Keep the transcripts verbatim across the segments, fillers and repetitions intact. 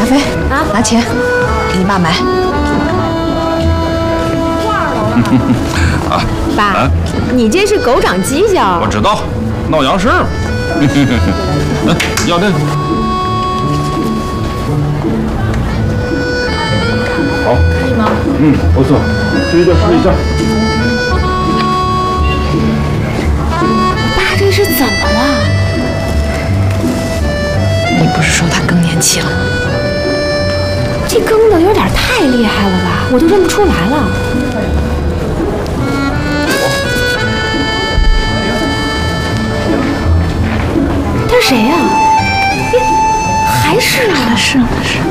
飞啊，拿钱给你爸买。 啊， 爸，啊、你这是狗长犄角。 我知道，闹洋事儿。要这个。好，可以吗？嗯，不错，追着试一下。 爸，这是怎么了？ 你不是说他更年期了吗？ 这更的有点太厉害了吧，我都认不出来了。他是谁呀、啊？还是啊， 是是。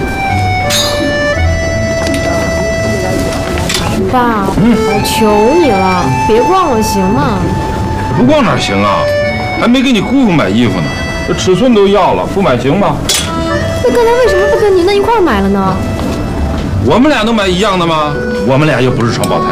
爸，嗯，我求你了，别逛了，行吗？ 不逛哪行啊？还没给你姑父买衣服呢，这尺寸都要了，不买行吗？ 那刚才为什么不跟您那一块买了呢？ 我们俩都买一样的吗？我们俩又不是双胞胎。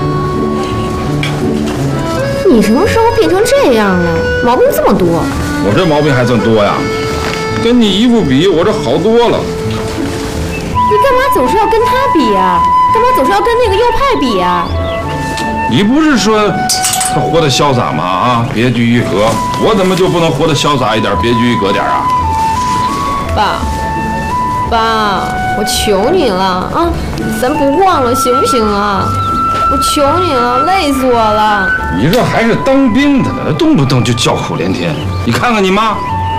你什么时候变成这样了？毛病这么多。 我这毛病还真多呀，跟你姨父比，我这好多了。 你干嘛总是要跟他比呀？干嘛总是要跟那个右派比呀？ 你不是说他活得潇洒吗？啊，别具一格，我怎么就不能活得潇洒一点，别具一格点啊？ 爸，爸，我求你了啊，咱不逛了行不行啊？我求你了，累死我了！ 你这还是当兵的呢，动不动就叫苦连天。你看看你妈。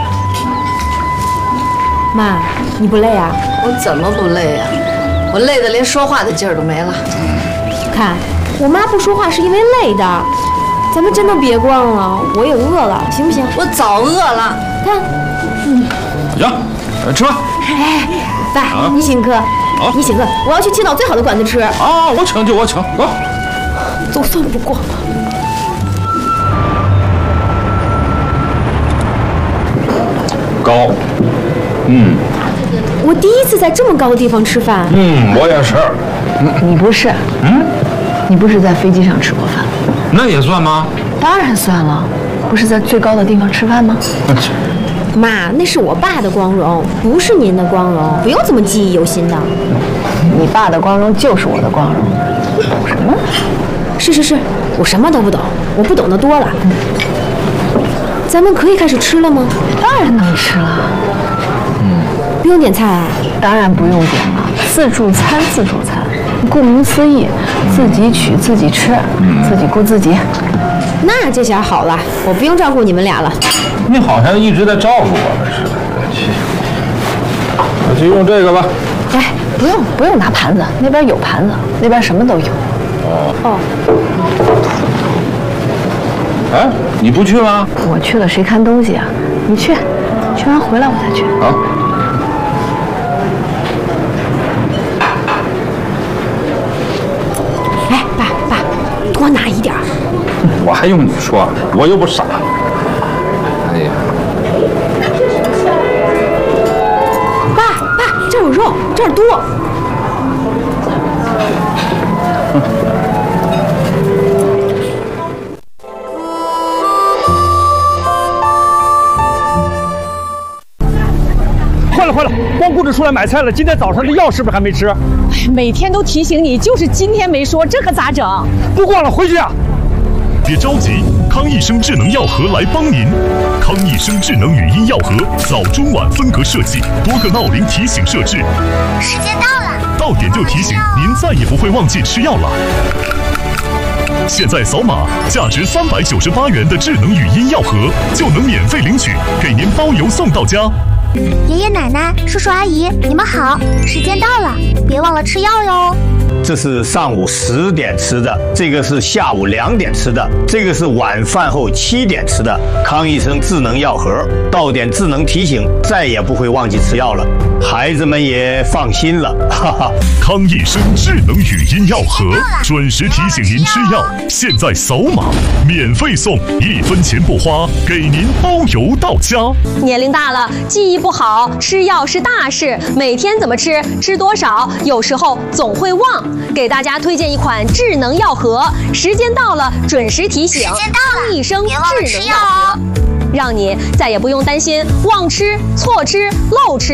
妈，你不累啊？ 我怎么不累啊？我累得连说话的劲儿都没了。 看，我妈不说话是因为累的。咱们真的别逛了，我也饿了，行不行？ 我早饿了。 看，嗯， 行，吃吧。 哎，爸，啊、你请客。好，你请客，我要去青岛最好的馆子吃。 啊，我请就我请，走。 总算不逛了。 高，嗯。 我第一次在这么高的地方吃饭。 嗯，我也是。 你不是？嗯，你不是在飞机上吃过饭？ 那也算吗？ 当然算了，不是在最高的地方吃饭吗？ 妈，那是我爸的光荣，不是您的光荣，不用这么记忆犹新的。 你爸的光荣就是我的光荣，你懂什么？ 是是是，我什么都不懂，我不懂的多了。嗯、咱们可以开始吃了吗？ 当然能吃了。 嗯，不用点菜啊？ 当然不用点了，自助餐自助餐，顾名思义，自己取自己吃，嗯、自己顾自己。 那这下好了，我不用照顾你们俩了。 你好像一直在照顾我们似的。我去用这个吧。 哎，不用不用拿盘子，那边有盘子，那边什么都有。 哦哦。 哎，你不去吗？ 我去了，谁看东西啊？你去，去完回来我再去。 好。 哎，爸爸，多拿一点。 我还用你说？我又不傻。哎呀， 爸爸，这有肉，这儿多。 坏了坏了，光顾着出来买菜了，今天早上的药是不是还没吃？ 每天都提醒你，就是今天没说，这可咋整？ 不逛了，回去啊！ 别着急，康益生智能药盒来帮您。康益生智能语音药盒，早中晚分隔设计，多个闹铃提醒设置。 时间到了， 到点就提醒，您再也不会忘记吃药了。现在扫码，价值三百九十八元的智能语音药盒就能免费领取，给您包邮送到家。 爷爷奶奶、叔叔阿姨，你们好，时间到了，别忘了吃药哟。 这是上午十点吃的，这个是下午两点吃的，这个是晚饭后七点吃的。康益生智能药盒，到点智能提醒，再也不会忘记吃药了，孩子们也放心了。哈哈， 康益生智能语音药盒，准时提醒您吃药。现在扫码，免费送，一分钱不花，给您包邮到家。 年龄大了，记忆不好，吃药是大事，每天怎么吃，吃多少，有时候总会忘。给大家推荐一款智能药盒，时间到了准时提醒， 时间到了， 康益生别忘了智能药盒，让你再也不用担心忘吃、错吃、漏吃。